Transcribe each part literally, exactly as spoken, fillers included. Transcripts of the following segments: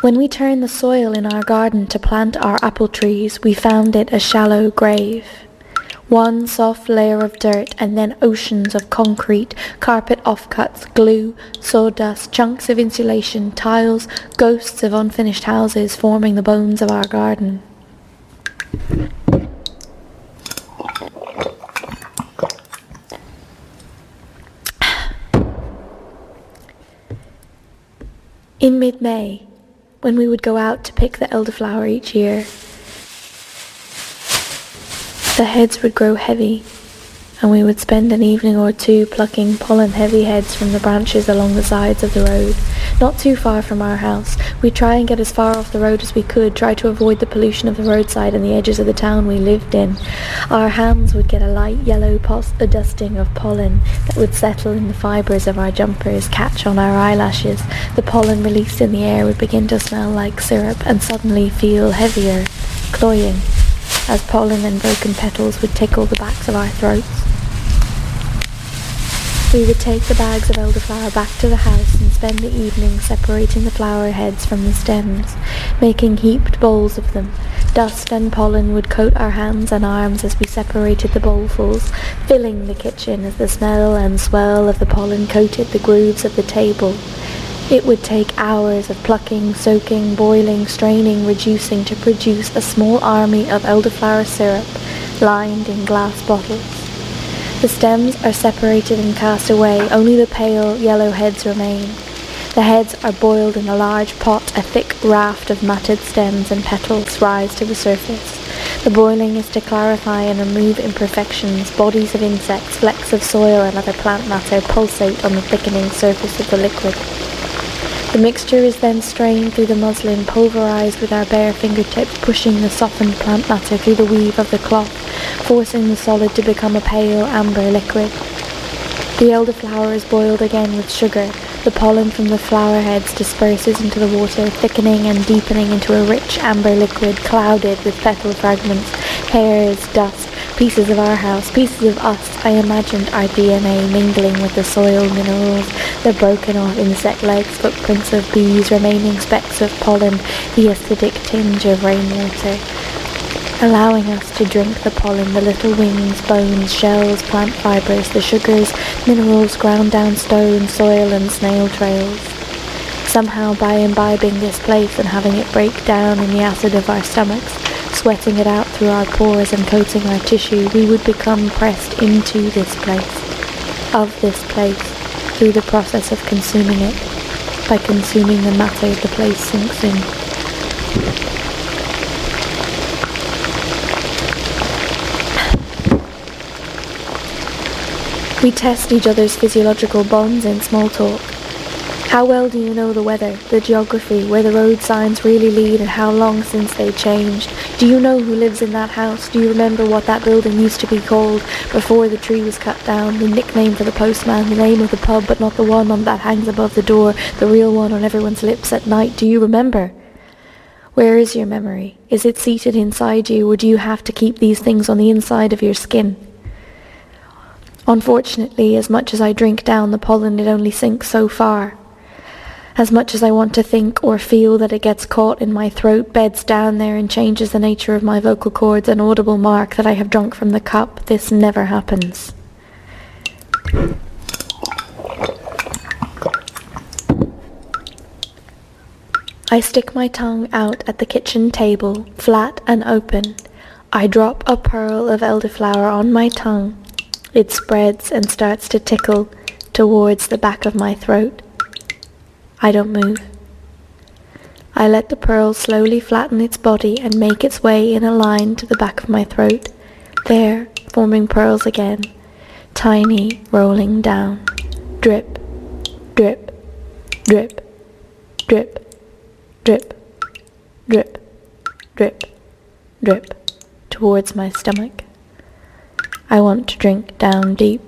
When we turned the soil in our garden to plant our apple trees, we found it a shallow grave. One soft layer of dirt and then oceans of concrete, carpet offcuts, glue, sawdust, chunks of insulation, tiles, ghosts of unfinished houses forming the bones of our garden. In mid-May, when we would go out to pick the elderflower each year, the heads would grow heavy, and we would spend an evening or two plucking pollen-heavy heads from the branches along the sides of the road. Not too far from our house, we'd try and get as far off the road as we could, try to avoid the pollution of the roadside and the edges of the town we lived in. Our hands would get a light yellow pos- a dusting of pollen that would settle in the fibres of our jumpers, catch on our eyelashes. The pollen released in the air would begin to smell like syrup and suddenly feel heavier, cloying, as pollen and broken petals would tickle the backs of our throats. We would take the bags of elderflower back to the house and spend the evening separating the flower heads from the stems, making heaped bowls of them. Dust and pollen would coat our hands and arms as we separated the bowlfuls, filling the kitchen as the smell and swell of the pollen coated the grooves of the table. It would take hours of plucking, soaking, boiling, straining, reducing to produce a small army of elderflower syrup lined in glass bottles. The stems are separated and cast away, only the pale yellow heads remain. The heads are boiled in a large pot, a thick raft of matted stems and petals rise to the surface. The boiling is to clarify and remove imperfections, bodies of insects, flecks of soil and other plant matter pulsate on the thickening surface of the liquid. The mixture is then strained through the muslin, pulverized with our bare fingertips, pushing the softened plant matter through the weave of the cloth, forcing the solid to become a pale amber liquid. The elderflower is boiled again with sugar. The pollen from the flower heads disperses into the water, thickening and deepening into a rich amber liquid clouded with petal fragments, hairs, dust, pieces of our house, pieces of us. I imagined our D N A mingling with the soil minerals, the broken off insect legs, footprints of bees, remaining specks of pollen, the acidic tinge of rainwater, allowing us to drink the pollen, the little wings, bones, shells, plant fibers, the sugars, minerals, ground down stone, soil and snail trails. Somehow by imbibing this place and having it break down in the acid of our stomachs, sweating it out through our pores and coating our tissue, we would become pressed into this place, of this place, through the process of consuming it. By consuming the matter, the place sinks in. We test each other's physiological bonds in small talk. How well do you know the weather, the geography, where the road signs really lead and how long since they changed? Do you know who lives in that house? Do you remember what that building used to be called before the tree was cut down? The nickname for the postman, the name of the pub, but not the one on that hangs above the door, the real one on everyone's lips at night. Do you remember? Where is your memory? Is it seated inside you, or do you have to keep these things on the inside of your skin? Unfortunately, as much as I drink down the pollen, it only sinks so far. As much as I want to think or feel that it gets caught in my throat, beds down there and changes the nature of my vocal cords, an audible mark that I have drunk from the cup, this never happens. I stick my tongue out at the kitchen table, flat and open. I drop a pearl of elderflower on my tongue. It spreads and starts to tickle towards the back of my throat. I don't move. I let the pearl slowly flatten its body and make its way in a line to the back of my throat, there, forming pearls again, tiny, rolling down, drip, drip, drip, drip, drip, drip, drip, drip, towards my stomach. I want to drink down deep.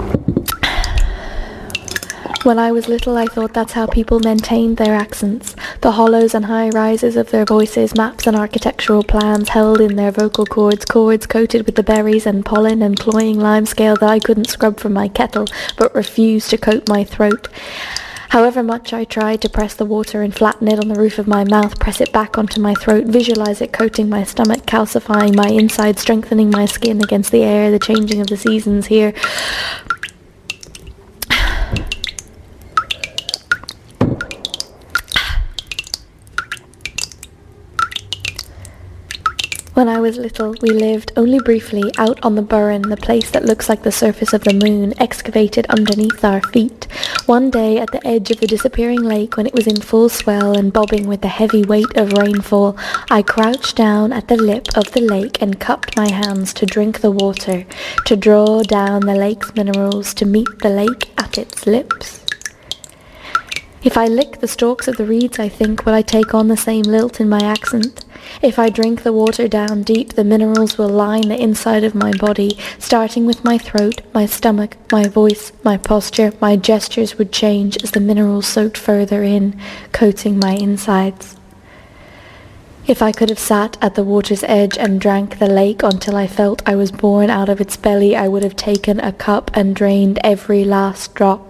When I was little, I thought that's how people maintained their accents. The hollows and high rises of their voices, maps and architectural plans held in their vocal cords, cords coated with the berries and pollen and cloying limescale that I couldn't scrub from my kettle, but refused to coat my throat. However much I tried to press the water and flatten it on the roof of my mouth, press it back onto my throat, visualize it coating my stomach, calcifying my inside, strengthening my skin against the air, the changing of the seasons here. When I was little, we lived, only briefly, out on the Burren, the place that looks like the surface of the moon, excavated underneath our feet. One day, at the edge of the disappearing lake, when it was in full swell and bobbing with the heavy weight of rainfall, I crouched down at the lip of the lake and cupped my hands to drink the water, to draw down the lake's minerals, to meet the lake at its lips. If I lick the stalks of the reeds, I think, will I take on the same lilt in my accent? If I drink the water down deep, the minerals will line the inside of my body, starting with my throat, my stomach, my voice, my posture, my gestures would change as the minerals soaked further in, coating my insides. If I could have sat at the water's edge and drank the lake until I felt I was born out of its belly, I would have taken a cup and drained every last drop.